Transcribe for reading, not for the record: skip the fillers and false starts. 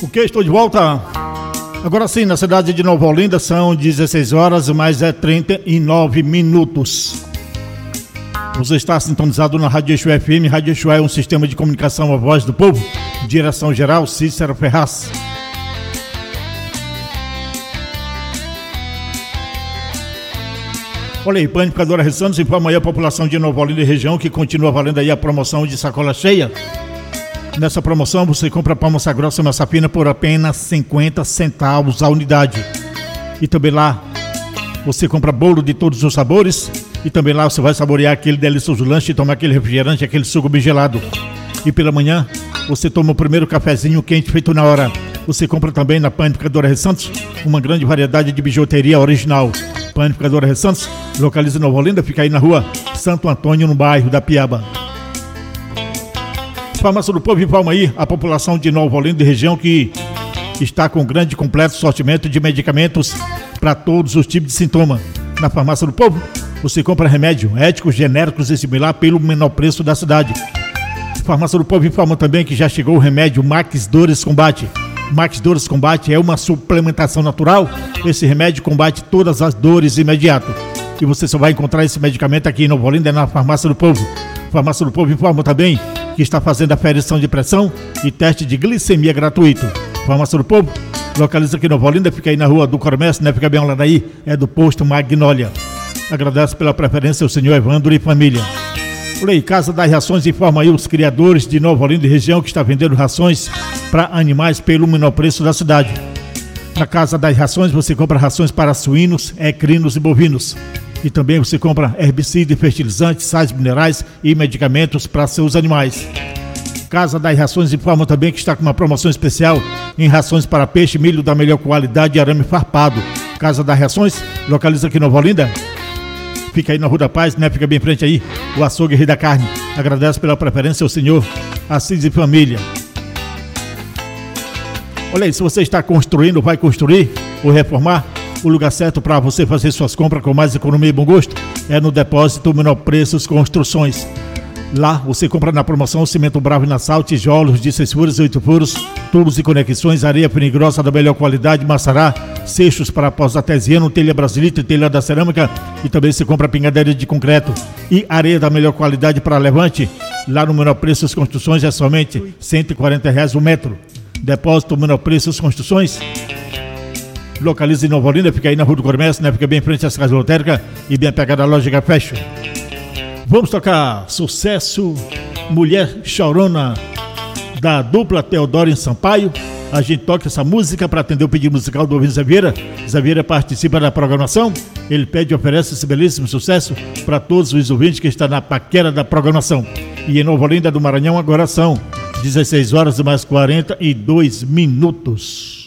Ok, estou de volta. Agora sim, na cidade de Nova Olinda são 16 horas, mais 39 minutos. Você está sintonizado na Rádio Exu FM. Rádio Exu é um sistema de comunicação à voz do povo. Direção geral, Cícero Ferraz. Olha aí, Panificadora Santos informa aí a população de Nova Olinda e região que continua valendo aí a promoção de sacola cheia. Nessa promoção você compra pão massa grossa e massa fina por apenas 50 centavos a unidade. E também lá você compra bolo de todos os sabores. E também lá você vai saborear aquele delicioso lanche e tomar aquele refrigerante, aquele suco bem gelado. E pela manhã você toma o primeiro cafezinho quente feito na hora. Você compra também na Panificadora Santos uma grande variedade de bijuteria original. Panificadora Santos localiza em Nova Olinda, fica aí na rua Santo Antônio, no bairro da Piaba. Farmácia do Povo informa aí a população de Nova Olinda e região que está com grande e completo sortimento de medicamentos para todos os tipos de sintoma. Na Farmácia do Povo você compra remédio éticos, genéricos e similar pelo menor preço da cidade. Farmácia do Povo informa também que já chegou o remédio Max Dores Combate. Max Dores Combate é uma suplementação natural. Esse remédio combate todas as dores imediato. E você só vai encontrar esse medicamento aqui em Nova Olinda, na Farmácia do Povo. Farmácia do Povo informa também que está fazendo aferição de pressão e teste de glicemia gratuito. Farmácia do Povo localiza aqui em Nova Olinda, fica aí na rua do Comércio, né? Fica bem lá daí, é do posto Magnólia. Agradece pela preferência o senhor Evandro e família. Olha aí, Casa das Rações informa aí os criadores de Nova Olinda e região que está vendendo rações para animais pelo menor preço da cidade. Na Casa das Rações você compra rações para suínos, equinos e bovinos. E também você compra herbicida, fertilizantes, sais minerais e medicamentos para seus animais. Casa das Rações informa também que está com uma promoção especial em rações para peixe, milho da melhor qualidade e arame farpado. Casa das Rações localiza aqui em Nova Olinda. Fica aí na Rua da Paz, né? Fica bem em frente aí, o açougue Rei da Carne. Agradece pela preferência ao senhor Assis e família. Olha aí, se você está construindo, vai construir ou reformar, o lugar certo para você fazer suas compras com mais economia e bom gosto é no Depósito Menor Preços Construções. Lá você compra na promoção cimento Bravo e Nassau, tijolos de 6 furos e 8 furos, tubos e conexões, areia fina e grossa da melhor qualidade, Maçará, seixos para pós artesiano, telha brasilita e telha da cerâmica. E também você compra pingadeira de concreto e areia da melhor qualidade para levante. Lá no Menor Preços Construções é somente R$ 140 o metro. Depósito Menor Preços Construções localiza em Nova Olinda, fica aí na Rua do Comércio, né? Fica bem em frente às casas lotéricas e bem apegada à Loja Fashion. Vamos tocar sucesso Mulher Chorona da dupla Teodoro em Sampaio. A gente toca essa música para atender o pedido musical do ouvinte Zé Vieira. Zé Vieira participa da programação. Ele pede e oferece esse belíssimo sucesso para todos os ouvintes que estão na paquera da programação. E em Nova Olinda do Maranhão agora são 16 horas e mais 42 minutos.